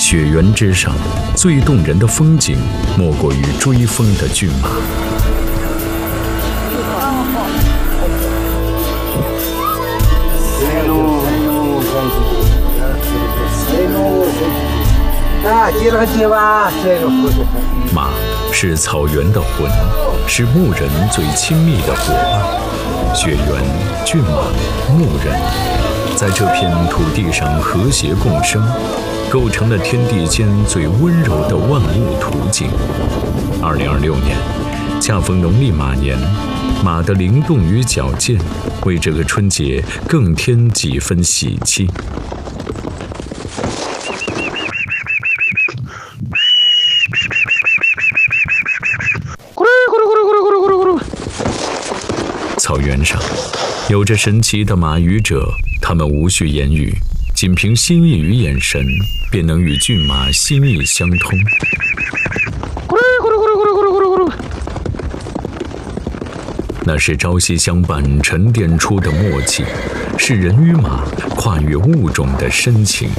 雪原之上，最动人的风景，莫过于追风的骏马。马是草原的魂，是牧人最亲密的伙伴。雪原、骏马、牧人，在这片土地上和谐共生，构成了天地间最温柔的万物图景。2026年，恰逢农历马年，马的灵动与矫健，为这个春节更添几分喜气。草原上，有着神奇的马语者，他们无需言语，仅凭心意与眼神，便能与骏马心意相通。那是朝夕相伴沉淀出的默契，是人与馬跨越物种的深情。